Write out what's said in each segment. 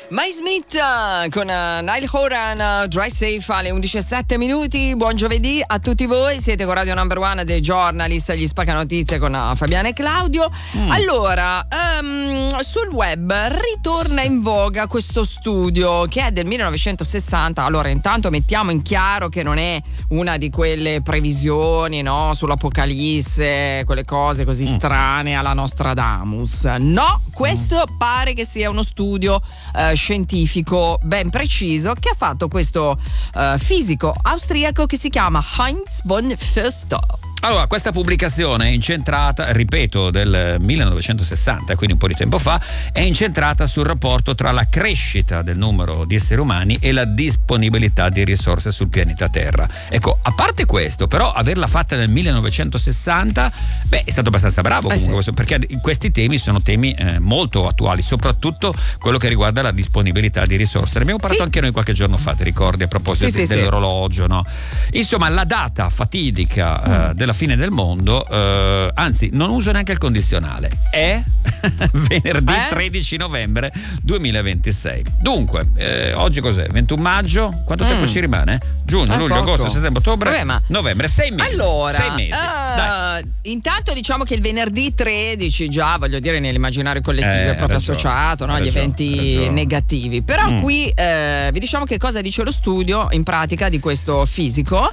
Mike Smith con Niall Horan, Drive Safe alle 11:07. Buon giovedì a tutti voi, siete con Radio Number One dei Journalist, gli spacca notizie con Fabiana e Claudio. Allora, sul web ritorna in voga questo studio che è del 1960. Allora, intanto mettiamo in chiaro che non è una di quelle previsioni, no, sull'apocalisse, quelle cose così strane alla Nostradamus. No, questo pare che sia uno studio scientifico ben preciso che ha fatto questo fisico austriaco che si chiama Heinz von Förster. Allora, questa pubblicazione è incentrata, ripeto, del 1960, quindi un po' di tempo fa, è incentrata sul rapporto tra la crescita del numero di esseri umani e la disponibilità di risorse sul pianeta Terra. Ecco, a parte questo, però averla fatta nel 1960, è stato abbastanza bravo comunque, sì, perché questi temi sono temi molto attuali, soprattutto quello che riguarda la disponibilità di risorse. Ne abbiamo parlato anche noi qualche giorno fa, ti ricordi, a proposito dell'orologio, no? Insomma, la data fatidica della fine del mondo, anzi non uso neanche il condizionale, è venerdì 13 novembre 2026. Dunque, oggi cos'è? 21 maggio? Quanto tempo ci rimane? Giugno, luglio, agosto, settembre, ottobre, novembre, 6 mesi. Allora, 6 mesi. Dai. Intanto diciamo che il venerdì 13 già, voglio dire, nell'immaginario collettivo è proprio associato, no, agli eventi negativi. Però qui vi diciamo che cosa dice lo studio in pratica di questo fisico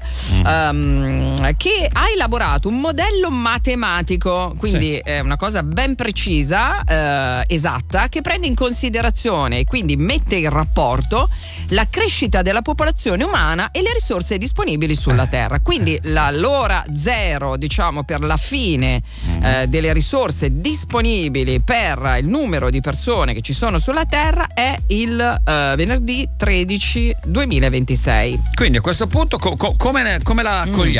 che ha elaborato un modello matematico, quindi è una cosa ben precisa, esatta, che prende in considerazione e quindi mette in rapporto la crescita della popolazione umana e le risorse disponibili sulla Terra. Quindi l'ora zero, diciamo, per la fine delle risorse disponibili per il numero di persone che ci sono sulla Terra è il venerdì 13 2026. Quindi a questo punto come la accogliamo?